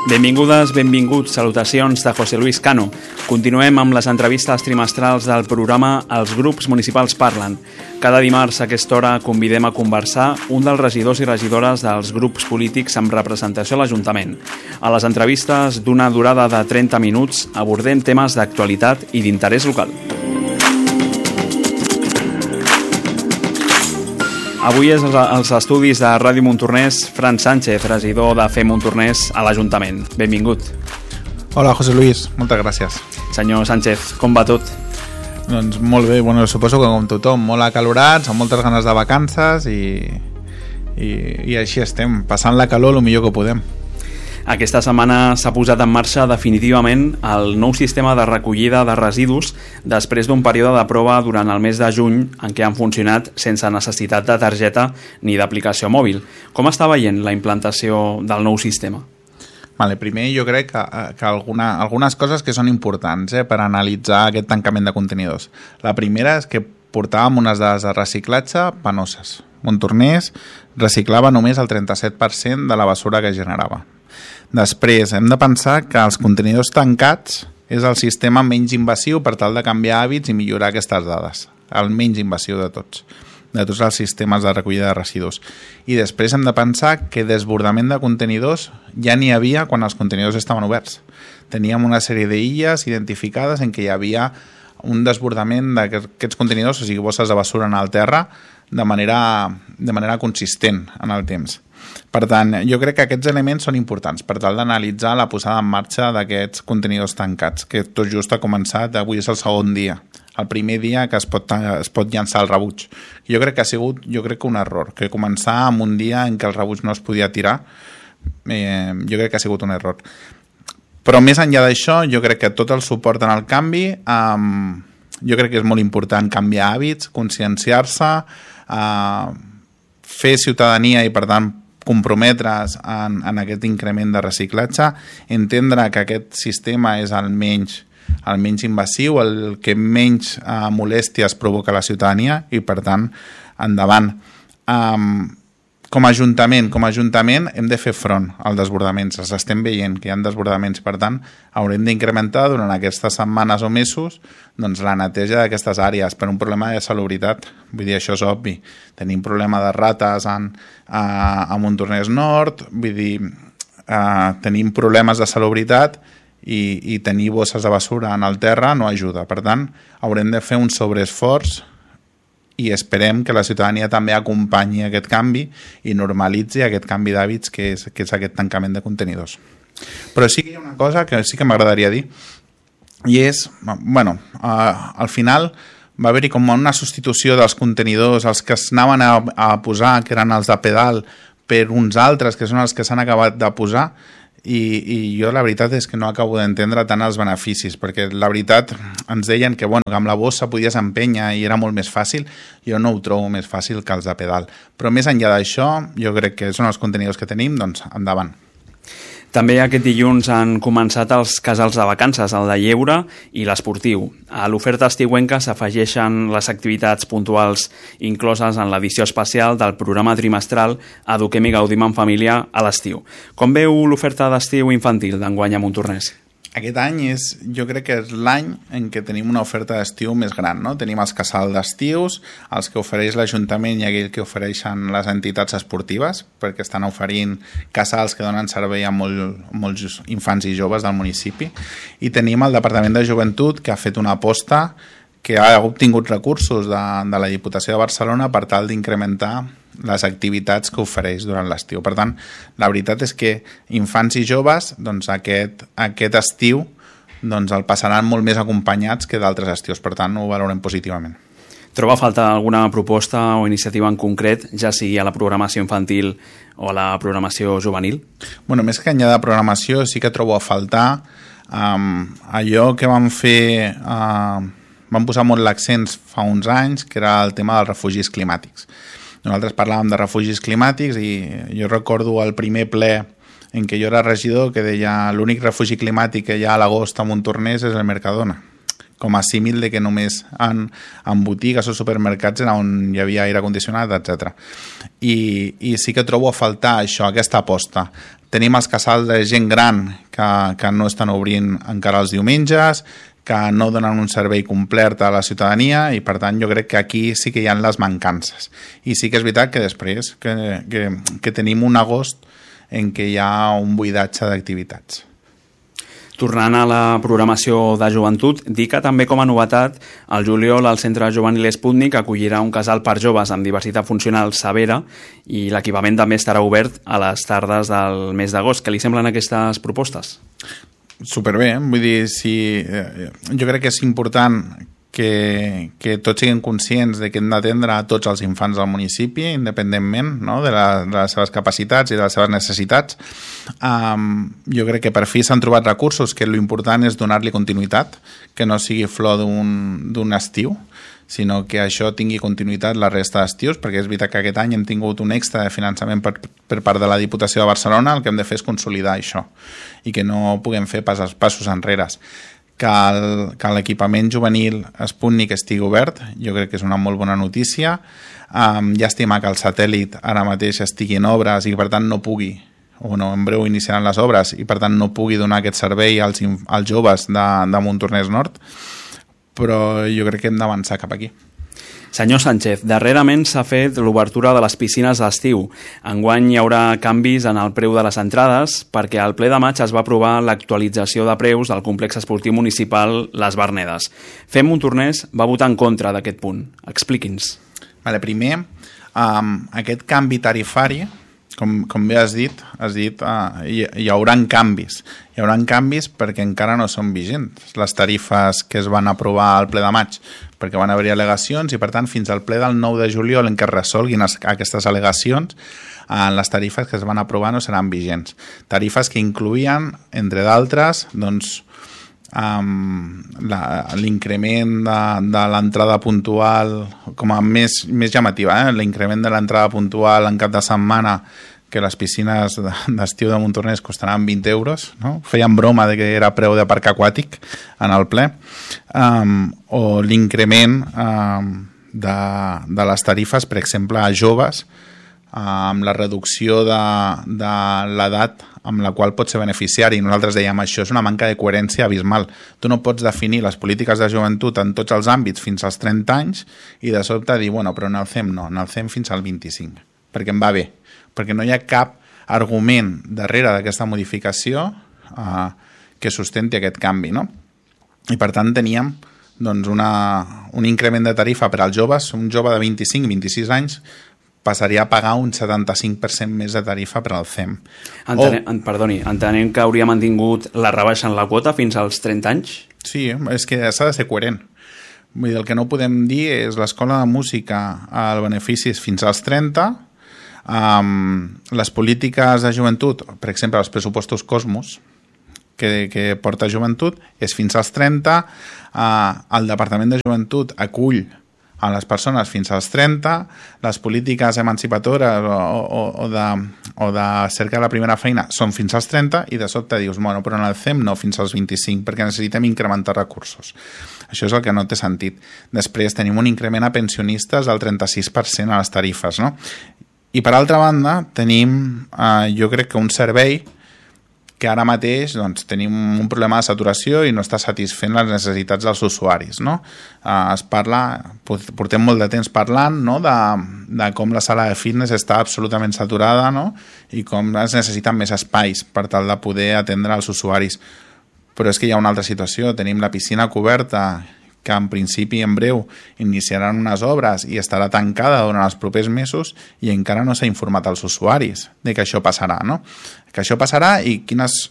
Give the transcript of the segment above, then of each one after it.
Benvingudes, benvinguts, salutacions de José Luis Cano. Continuem amb les entrevistes trimestrals del programa Els grups municipals parlen. Cada dimarts a aquesta hora convidem a conversar un dels regidors i regidores dels grups polítics amb representació a l'Ajuntament. A les entrevistes d'una durada de 30 minuts abordem temes d'actualitat i d'interès local. Avui és als estudis de Ràdio Montornès Fran Sánchez, regidor de FE Montornès a l'Ajuntament. Benvingut. Hola, José Luis, moltes gràcies. Senyor Sánchez, com va tot? Doncs molt bé, bueno, suposo que com tothom, molt acalorats, amb moltes ganes de vacances i així estem, passant la calor el millor que podem. Aquesta setmana s'ha posat en marxa definitivament el nou sistema de recollida de residus després d'un període de prova durant el mes de juny en què han funcionat sense necessitat de targeta ni d'aplicació mòbil. Com està veient la implantació del nou sistema? Vale, primer jo crec que algunes coses que són importants per analitzar aquest tancament de contenidors. La primera és que portàvem unes dades de reciclatge penoses. Montornès reciclava només el 37% de la basura que generava. Després, hem de pensar que els contenidors tancats és el sistema menys invasiu per tal de canviar hàbits i millorar aquestes dades. El menys invasiu de tots els sistemes de recollida de residus. I després hem de pensar que desbordament de contenidors ja n'hi havia quan els contenidors estaven oberts. Teníem una sèrie d'illes identificades en què hi havia un desbordament d'aquests contenidors, o sigui, bosses de basura en el terra, de manera consistent en el temps. Per tant, jo crec que aquests elements són importants per tal d'analitzar la posada en marxa d'aquests contenidors tancats, que tot just ha començat, avui és el segon dia, el primer dia que es pot llançar el rebuig. Jo crec que ha sigut un error, que començar amb un dia en què el rebuig no es podia tirar, jo crec que ha sigut un error. Però més enllà d'això, jo crec que tot el suport en el canvi, jo crec que és molt important canviar hàbits, conscienciar-se, fer ciutadania i per tant comprometre's en aquest increment de reciclatge, entendre que aquest sistema és el menys invasiu, el que menys molèsties provoca a la ciutadania i per tant endavant. Com a Ajuntament hem de fer front als desbordaments. Els estem veient que hi ha desbordaments, per tant haurem d'incrementar durant aquestes setmanes o mesos doncs, la neteja d'aquestes àrees per un problema de salubritat. Vull dir, això és obvi. Tenim problema de rates a Montornès Nord, vull dir, tenim problemes de salubritat i tenir bosses de basura en el terra no ajuda. Per tant, haurem de fer un sobreesforç i esperem que la ciutadania també acompanyi aquest canvi i normalitzi aquest canvi d'hàbits que és aquest tancament de contenidors. Però sí que hi ha una cosa que sí que m'agradaria dir i és, bueno, al final va haver-hi com una substitució dels contenidors, els que s'anaven a posar, que eren els de pedal, per uns altres que són els que s'han acabat de posar i jo la veritat és que no acabo d'entendre tant els beneficis, perquè la veritat ens deien que, bueno, que amb la bossa podies empènyer i era molt més fàcil. Jo no ho trobo més fàcil que els de pedal, però més enllà d'això jo crec que són els contenidors que tenim, doncs endavant. També aquest dilluns han començat els casals de vacances, el de lleure i l'esportiu. A l'oferta estiuenca s'afegeixen les activitats puntuals incloses en l'edició especial del programa trimestral Eduquem i Gaudim en Família a l'estiu. Com veu l'oferta d'estiu infantil d'enguany a Montornès? Aquest any jo crec que és l'any en què tenim una oferta d'estiu més gran, no? Tenim els casals d'estius, els que ofereix l'Ajuntament i aquells que ofereixen les entitats esportives, perquè estan oferint casals que donen servei a molts infants i joves del municipi. I tenim el Departament de Joventut, que ha fet una aposta, que ha obtingut recursos de la Diputació de Barcelona per tal d'incrementar les activitats que ofereix durant l'estiu. Per tant, la veritat és que infants i joves doncs, aquest estiu doncs, el passaran molt més acompanyats que d'altres estius. Per tant, ho valorem positivament. Troba a faltar alguna proposta o iniciativa en concret, ja sigui a la programació infantil o a la programació juvenil? Bueno, més que enllà de programació, sí que trobo a faltar allò que vam fer... Vam posar molt l'accent fa uns anys, que era el tema dels refugis climàtics. Nosaltres parlàvem de refugis climàtics i jo recordo el primer ple en què jo era regidor que deia l'únic refugi climàtic que hi ha a l'agost a Montornès és el Mercadona, com a símil de que només en botigues o supermercats era on hi havia aire condicionat, etc. I sí que trobo a faltar això, aquesta aposta Tenim els casals de gent gran que no estan obrint encara els diumenges, que no donen un servei complet a la ciutadania i, per tant, jo crec que aquí sí que hi ha les mancances. I sí que és veritat que després que tenim un agost en què hi ha un buidatge d'activitats. Tornant a la programació de joventut, dir que també com a novetat el juliol el Centre Juvenil Sputnik acollirà un casal per joves amb diversitat funcional severa i l'equipament també estarà obert a les tardes del mes d'agost. Què li semblen aquestes propostes? Superbé, vull dir, jo crec que és important que tots siguin conscients de que hem d'atendre a tots els infants del municipi, independentment, no?, de les seves capacitats i de les seves necessitats. Jo crec que per fi s'han trobat recursos, que l'important és donar-li continuïtat, que no sigui flor d'un estiu, sinó que això tingui continuïtat la resta d'estius, perquè és veritat que aquest any hem tingut un extra de finançament per part de la Diputació de Barcelona. El que hem de fer és consolidar això i que no puguem fer passos enrere. Que l'equipament juvenil Sputnik estigui obert, jo crec que és una molt bona notícia. Llàstima que el satèl·lit ara mateix estigui en obres i per tant no pugui, o no, en breu iniciaran les obres i per tant no pugui donar aquest servei als joves de Montornès Nord, però jo crec que hem d'avançar cap aquí. Senyor Sánchez, darrerament s'ha fet l'obertura de les piscines d'estiu. Enguany hi haurà canvis en el preu de les entrades perquè al ple de maig es va aprovar l'actualització de preus del complex esportiu municipal Les Vernedes. Fem Montornès va votar en contra d'aquest punt. Expliqui'ns. Primer, aquest canvi tarifari, com bé has dit, hi haurà canvis. Hi haurà canvis perquè encara no són vigents les tarifes que es van aprovar al ple de maig, perquè van haver-hi al·legacions i, per tant, fins al ple del 9 de juliol en què es resolguin aquestes al·legacions, les tarifes que es van aprovar no seran vigents. Tarifes que incloïen, entre d'altres, doncs, l'increment de l'entrada puntual com a més llamativa, l'increment de l'entrada puntual en cap de setmana, que les piscines d'estiu de Montornès costaran 20 euros, no? Feien broma de que era preu de parc aquàtic en el ple, o l'increment de les tarifes, per exemple, a joves, amb la reducció de l'edat amb la qual pot ser beneficiari. Nosaltres dèiem, això és una manca de coherència abismal. Tu no pots definir les polítiques de joventut en tots els àmbits fins als 30 anys i de sobte dir, bueno, però en el CEM fins al 25, perquè em va bé, perquè no hi ha cap argument darrere d'aquesta modificació que sustenti aquest canvi, no? I per tant teníem doncs, un increment de tarifa per als joves. Un jove de 25-26 anys passaria a pagar un 75% més de tarifa per al CEM. Entenem que hauria mantingut la rebaixa en la quota fins als 30 anys? Sí, és que s'ha de ser coherent. Vull dir, el que no podem dir és l'escola de música, el benefici és fins als 30, les polítiques de joventut, per exemple, els pressupostos Cosmos, que porta joventut, és fins als 30, el Departament de Joventut acull a les persones fins als 30, les polítiques emancipadores o de cerca de la primera feina són fins als 30 i de sobte dius, bueno, però en el CEM no, fins als 25, perquè necessitem incrementar recursos. Això és el que no té sentit. Després tenim un increment a pensionistes del 36% a les tarifes, no? I per altra banda tenim, jo crec que un servei que ara mateix doncs, tenim un problema de saturació i no està satisfent les necessitats dels usuaris, no? Portem molt de temps parlant, no?, de com la sala de fitness està absolutament saturada, no?, i com es necessiten més espais per tal de poder atendre els usuaris. Però és que hi ha una altra situació. Tenim la piscina coberta, que en principi en breu iniciaran unes obres i estarà tancada durant els propers mesos i encara no s'ha informat als usuaris de que això passarà, no? Que això passarà i quines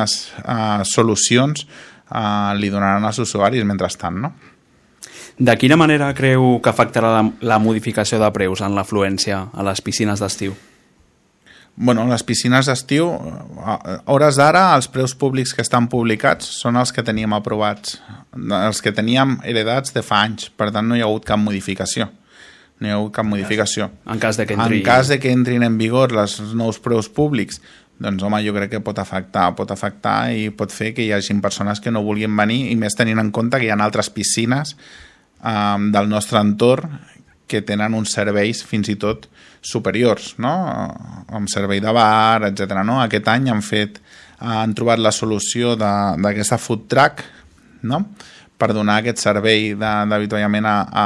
solucions li donaran als usuaris mentrestant, no? De quina manera creu que afectarà la modificació de preus en l'afluència a les piscines d'estiu? Bueno, les piscines d'estiu, a hores d'ara, els preus públics que estan publicats són els que teníem aprovats, els que teníem heredats de fa anys, per tant no hi ha hagut cap modificació. No hi ha hagut cap modificació. En cas de que entrin en vigor els nous preus públics, doncs home, jo crec que pot afectar i pot fer que hi hagin persones que no vulguin venir, i més tenint en compte que hi ha altres piscines del nostre entorn que tenen uns serveis fins i tot superiors, no? Amb servei de bar, etc. No? Aquest any han trobat la solució d'aquesta food truck, no? Per donar aquest servei d'avituallament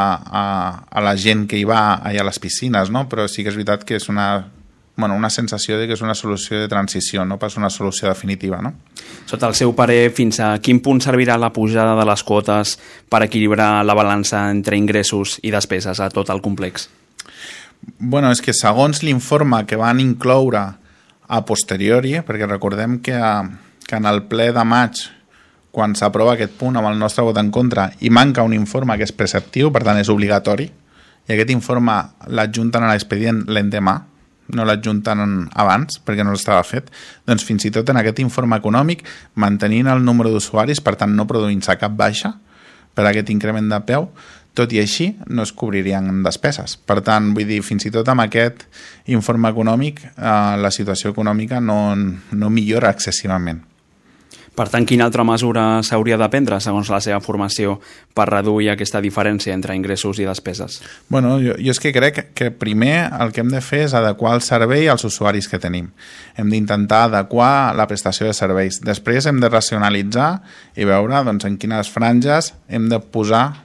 a la gent que hi va a les piscines, no? Però sí que és veritat que és una sensació de que és una solució de transició, no pas una solució definitiva, no? Sota el seu parer, fins a quin punt servirà la pujada de les quotes per equilibrar la balança entre ingressos i despeses a tot el complex? Bueno, és que segons l'informe que van incloure a posteriori, perquè recordem que en el ple de maig, quan s'aprova aquest punt amb el nostre vot en contra, i manca un informe que és preceptiu, per tant és obligatori, i aquest informe l'adjunten a l'expedient l'endemà, no l'adjunten abans perquè no estava fet, doncs fins i tot en aquest informe econòmic, mantenint el número d'usuaris, per tant no produint-se cap baixa per aquest increment de peu, tot i així no es cobririen despeses. Per tant, vull dir, fins i tot amb aquest informe econòmic la situació econòmica no millora excessivament. Per tant, quina altra mesura s'hauria de prendre, segons la seva formació, per reduir aquesta diferència entre ingressos i despeses? Bueno, jo és que crec que primer el que hem de fer és adequar el servei als usuaris que tenim. Hem d'intentar adequar la prestació de serveis. Després hem de racionalitzar i veure doncs, en quines franges hem de posar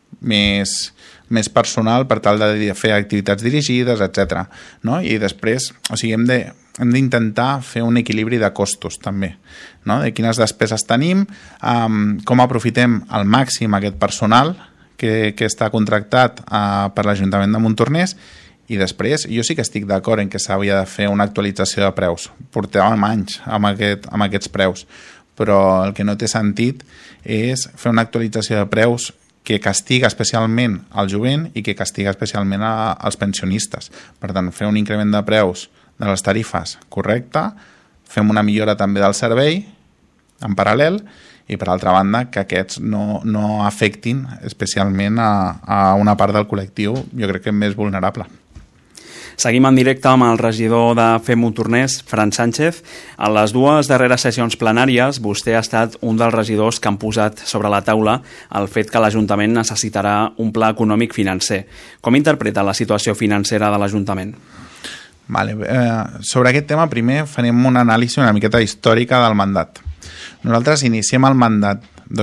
més personal per tal de fer activitats dirigides, etc. No? I després, o sigui, hem d'intentar fer un equilibri de costos també, no? De quines despeses tenim, com aprofitem al màxim aquest personal que està contractat per l'Ajuntament de Montornès, i després jo sí que estic d'acord en que s'havia de fer una actualització de preus. Portàvem anys amb aquests preus, però el que no té sentit és fer una actualització de preus que castiga especialment al jovent i que castiga especialment als pensionistes. Per tant, fer un increment de preus de les tarifes correcte, fem una millora també del servei en paral·lel i, per altra banda, que aquests no afectin especialment a una part del col·lectiu, jo crec que més vulnerable. Seguim en directe amb el regidor de FEM Montornès, Fran Sánchez. A les dues darreres sessions plenàries, vostè ha estat un dels regidors que han posat sobre la taula el fet que l'Ajuntament necessitarà un pla econòmic financer. Com interpreta la situació financera de l'Ajuntament? Vale. Sobre aquest tema, primer farem una anàlisi una miqueta històrica del mandat. Nosaltres iniciem el mandat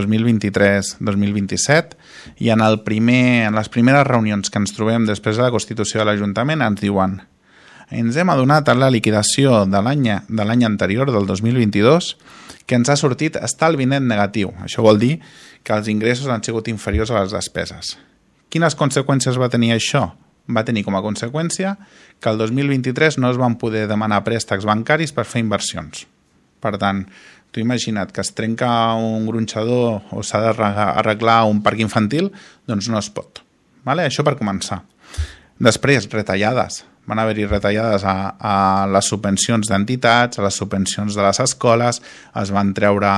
2023-2027 i en les primeres reunions que ens trobem després de la Constitució de l'Ajuntament ens diuen: ens hem adonat en la liquidació de l'any anterior, del 2022, que ens ha sortit estalvi net negatiu. Això vol dir que els ingressos han sigut inferiors a les despeses. Quines conseqüències va tenir això? Va tenir com a conseqüència que el 2023 no es van poder demanar préstecs bancaris per fer inversions. Per tant, tu imagina't que es trenca un gronxador o s'ha d'arreglar un parc infantil, doncs no es pot. Vale? Això per començar. Després, retallades. Van haver-hi retallades a les subvencions d'entitats, a les subvencions de les escoles, es van treure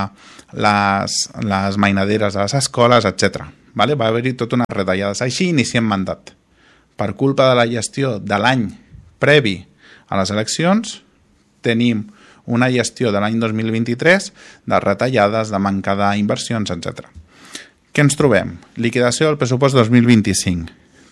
les mainaderes de les escoles, etc. Vale? Va haver-hi tota unes retallades. Així iniciem mandat. Per culpa de la gestió de l'any previ a les eleccions, tenim una gestió de l'any 2023 de retallades, de manca d'inversions, etc. Què ens trobem? Liquidació del pressupost 2025.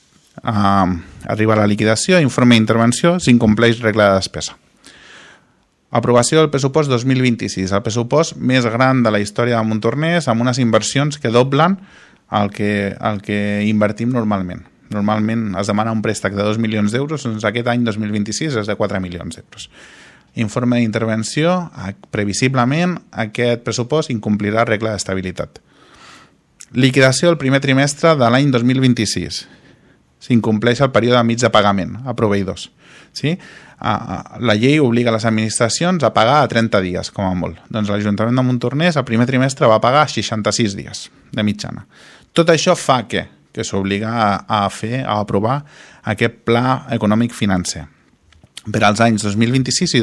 Arriba la liquidació, informe d'intervenció, s'incompleix regla de despesa. Aprovació del pressupost 2026, el pressupost més gran de la història de Montornès, amb unes inversions que doblen el que invertim normalment. Normalment es demana un préstec de 2 milions d'euros, doncs aquest any 2026 és de 4 milions d'euros. Informe d'intervenció, previsiblement aquest pressupost incomplirà regla d'estabilitat. Liquidació del primer trimestre de l'any 2026. S'incompleix el període mig de pagament a proveïdors. Sí? La llei obliga les administracions a pagar a 30 dies, com a molt. Doncs l'Ajuntament de Montornès el primer trimestre va pagar 66 dies de mitjana. Tot això fa que s'obliga a aprovar aquest pla econòmic financer per als anys 2026 i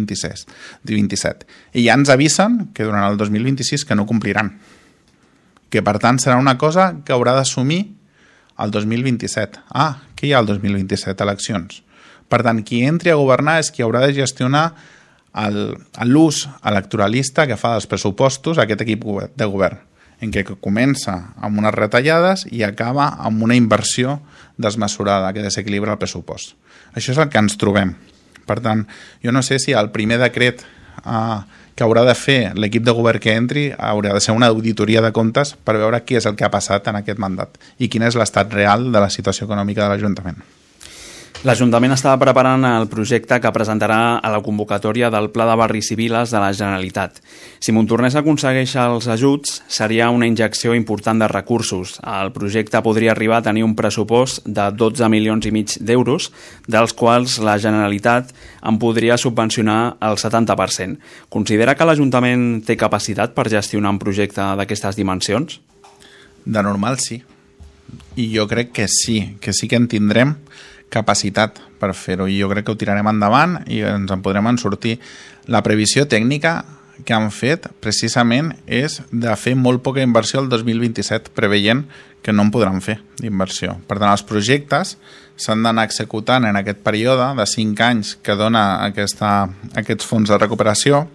2027. I ja ens avisen que durant el 2026 que no compliran. Que per tant serà una cosa que haurà d'assumir el 2027. Què hi ha el 2027? Eleccions. Per tant, qui entri a governar és qui haurà de gestionar l'ús electoralista que fa dels pressupostos aquest equip de govern. en què comença amb unes retallades i acaba amb una inversió desmesurada que desequilibra el pressupost. Això és el que ens trobem. Per tant, jo no sé si el primer decret que haurà de fer l'equip de govern que entri haurà de ser una auditoria de comptes per veure què és el que ha passat en aquest mandat i quin és l'estat real de la situació econòmica de l'Ajuntament. L'Ajuntament estava preparant el projecte que presentarà a la convocatòria del Pla de Barris i Viles de la Generalitat. Si Montornès aconsegueix els ajuts, seria una injecció important de recursos. El projecte podria arribar a tenir un pressupost de 12,5 milions d'euros, dels quals la Generalitat en podria subvencionar el 70%. Considera que l'Ajuntament té capacitat per gestionar un projecte d'aquestes dimensions? De normal, sí. I jo crec que sí que en tindrem capacitat per fer-ho, i jo crec que ho tirarem endavant i ens en podrem en sortir. La previsió tècnica que han fet precisament és de fer molt poca inversió el 2027, preveient que no en podran fer d'inversió. Per tant, els projectes s'han d'anar executant en aquest període de 5 anys que dona aquests fons de recuperació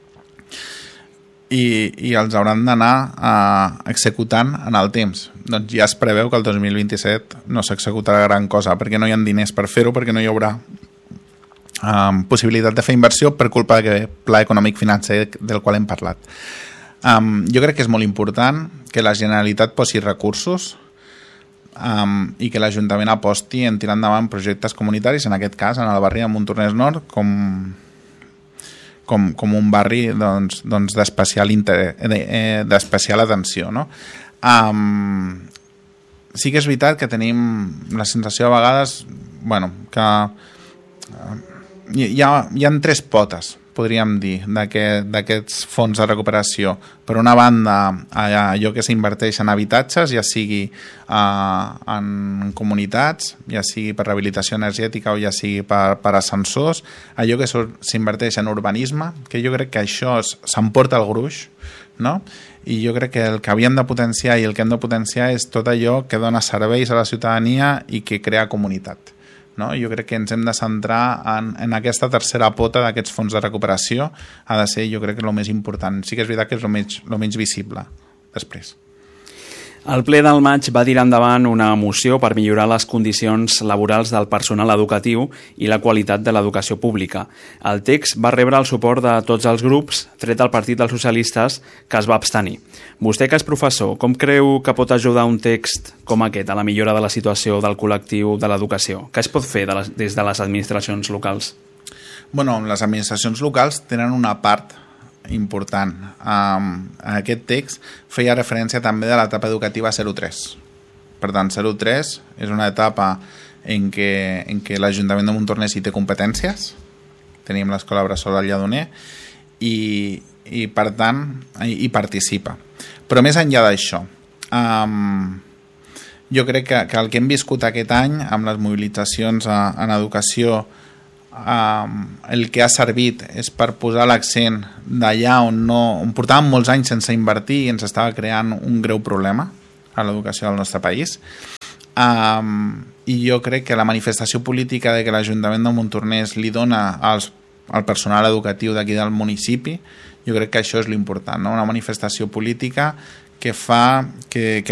i els hauran d'anar executant en el temps. Doncs ja es preveu que el 2027 no s'executarà gran cosa perquè no hi ha diners per fer-ho, perquè no hi haurà possibilitat de fer inversió per culpa d'aquest pla econòmic financer del qual hem parlat. Jo crec que és molt important que la Generalitat posi recursos i que l'Ajuntament aposti en tirar endavant projectes comunitaris, en aquest cas en el barri de Montornès Nord, com un barri d'especial atenció, no? Sí que és veritat que tenim la sensació a vegades que hi ha 3 potes, podríem dir, d'aquests fons de recuperació. Per una banda, allò que s'inverteix en habitatges, ja sigui en comunitats, ja sigui per rehabilitació energètica o ja sigui per ascensors, allò que s'inverteix en urbanisme, que jo crec que això s'emporta el gruix, no? I jo crec que el que havíem de potenciar i el que hem de potenciar és tot allò que dona serveis a la ciutadania i que crea comunitat. No? Jo crec que ens hem de centrar en aquesta tercera pota d'aquests fons de recuperació. Ha de ser, jo crec, que el més important. Sí que és veritat que és el menys visible després. El ple del maig va tirar endavant una moció per millorar les condicions laborals del personal educatiu i la qualitat de l'educació pública. El text va rebre el suport de tots els grups, tret el Partit dels Socialistes, que es va abstenir. Vostè, que és professor, com creu que pot ajudar un text com aquest a la millora de la situació del col·lectiu de l'educació? Què es pot fer des de les administracions locals? Bueno, les administracions locals tenen una part important. Aquest text feia referència també de l'etapa educativa 0-3. Per tant, 0-3 és una etapa en què l'Ajuntament de Montornès hi té competències. Tenim l'escola Bressol al Lledoner i per tant hi participa. Però més enllà d'això, jo crec que el que hem viscut aquest any amb les mobilitzacions en educació, el que ha servit és per posar l'accent d'allà on portàvem molts anys sense invertir i ens estava creant un greu problema a l'educació del nostre país. I jo crec que la manifestació política de que l'Ajuntament de Montornès li dona al personal educatiu d'aquí del municipi, jo crec que això és l'important, no? Una manifestació política que fa que